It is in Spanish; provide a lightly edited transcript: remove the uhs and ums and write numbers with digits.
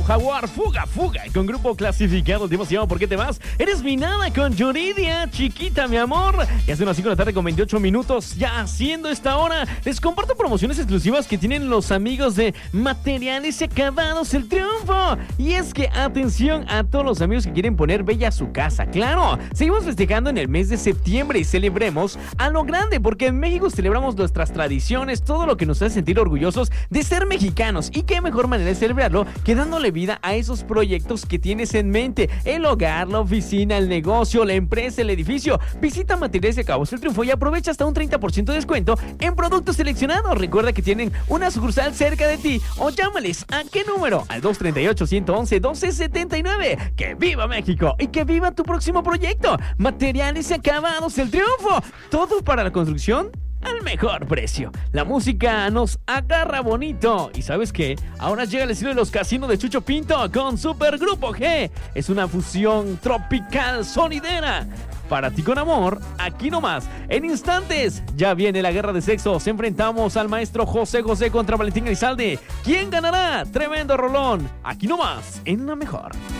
Jaguar, Fuga, Fuga, con grupo clasificado. El tema se llama ¿Por qué te vas? Eres mi nada con Yuridia, chiquita, mi amor. Y hace unas 5 de la tarde con 28 minutos, ya haciendo esta hora. Les comparto promociones exclusivas que tienen los amigos de Materiales Acabados El Triunfo. Y es que atención a todos los amigos que quieren poner bella su casa. Claro, seguimos festejando en el mes de septiembre y celebremos a lo grande, porque en México celebramos nuestras tradiciones, todo lo que nos hace sentir orgullosos de ser mexicanos. Y qué mejor manera de celebrarlo que dándole vida a esos proyectos que tienes en mente: el hogar, la oficina, el negocio, la empresa, el edificio. Visita Materiales Acabados El Triunfo y aprovecha hasta un 30% de descuento en productos seleccionados. Recuerda que tienen una sucursal cerca de ti o llámales. ¿A qué número? Al 238-111-1279. ¡Que viva México y que viva tu próximo proyecto! Materiales Acabados El Triunfo. Todo para la construcción al mejor precio. La música nos agarra bonito. ¿Y sabes qué? Ahora llega el estilo de los casinos de Chucho Pinto con Supergrupo G. Es una fusión tropical sonidera. Para ti con amor, aquí nomás. En instantes, ya viene la guerra de sexos. Enfrentamos al maestro José José contra Valentín Elizalde. ¿Quién ganará? Tremendo rolón. Aquí nomás, en la mejor.